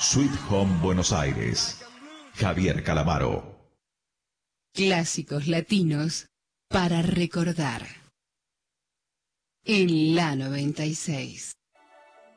Sweet Home Buenos Aires. Javier Calamaro. Clásicos latinos para recordar. En la 96.